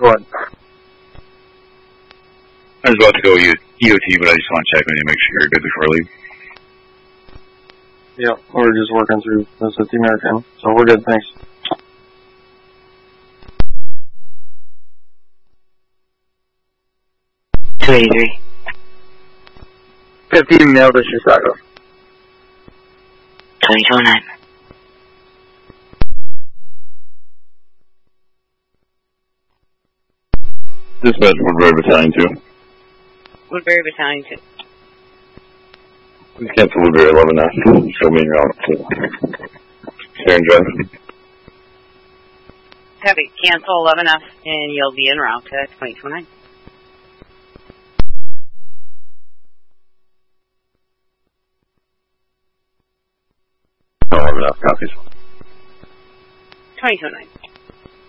What? I was about to go EOT, but I just want to check with you to make sure you're good before I leave. Yeah, we're just working through this with the American, so we're good, thanks. $283. 15 mail to Chicago. 2029. Dispatch Woodbury Battalion 2. Woodbury Battalion 2. Please cancel Woodbury 11F. Show me your route to Sharon Drive. Copy. Cancel 11F and you'll be en route to 2029. No, 11F copies. 2029.